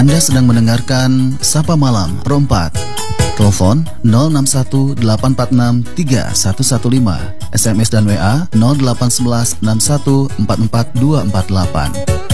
Anda sedang mendengarkan Sapa Malam Pro 4. Telepon 0618463115, SMS dan WA 081161444248.